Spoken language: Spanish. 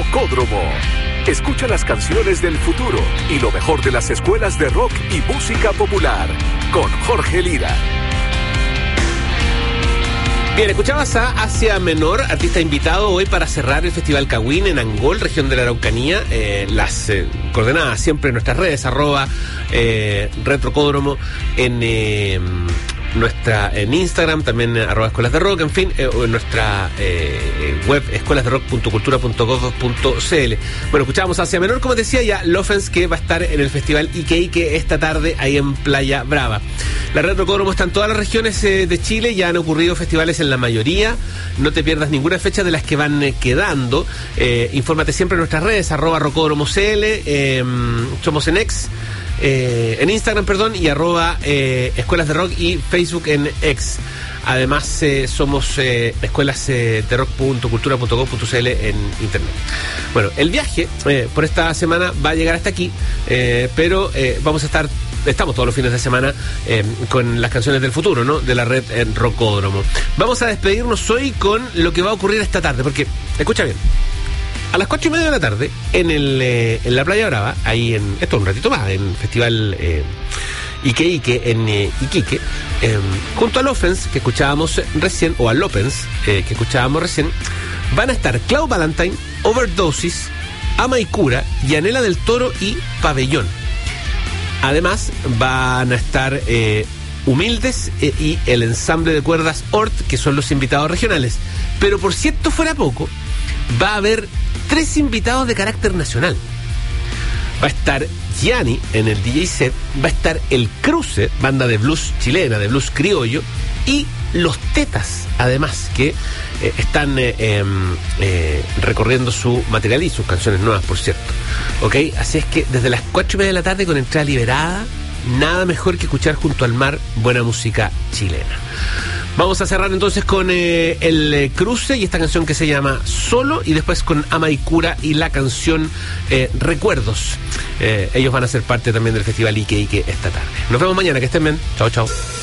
Rocódromo. Escucha las canciones del futuro y lo mejor de las escuelas de rock y música popular con Jorge Lira. Bien, escuchabas a Asia Menor, artista invitado hoy para cerrar el Festival Cagüín en Angol, región de la Araucanía. Las coordenadas siempre en nuestras redes, @Retrocódromo, en Instagram, también @escuelas de rock, en fin, en nuestra web escuelasderock.cultura.gov.cl. Bueno, escuchábamos a Asia Menor, como decía ya, Lofens, que va a estar en el Festival Iquique esta tarde ahí en Playa Brava. La Retrocódromo está en todas las regiones de Chile, ya han ocurrido festivales en la mayoría, no te pierdas ninguna fecha de las que van quedando. Infórmate siempre en nuestras redes, @rocódromocl, somos en Instagram, y @escuelas de rock y Facebook en X. Además, somos escuelasderock.cultura.gov.cl en internet. Bueno, el viaje por esta semana va a llegar hasta aquí, pero estamos todos los fines de semana con las canciones del futuro, ¿no? De la red en Rocódromo. Vamos a despedirnos hoy con lo que va a ocurrir esta tarde, porque, escucha bien, a las 4:30 de la tarde, en la Playa Brava, esto un ratito más, en Festival Iquique, en Iquique, junto a Lofens, que escuchábamos recién, o a Lopens, que escuchábamos recién, van a estar Clau Valentine, Overdosis, Ama y Cura, Yanela del Toro y Pabellón. Además, van a estar Humildes y el ensamble de cuerdas Ort, que son los invitados regionales. Pero por si esto fuera poco, va a haber 3 invitados de carácter nacional. Va a estar Gianni en el DJ set, va a estar El Cruce, banda de blues chilena, de blues criollo, y Los Tetas, además, que están recorriendo su material y sus canciones nuevas, por cierto. ¿Ok? Así es que desde las 4:30 de la tarde, con entrada liberada, nada mejor que escuchar junto al mar buena música chilena. Vamos a cerrar entonces con El Cruce y esta canción que se llama Solo, y después con Ama y Cura y la canción Recuerdos. Ellos van a ser parte también del Festival Iquique esta tarde. Nos vemos mañana, que estén bien. Chao, chao.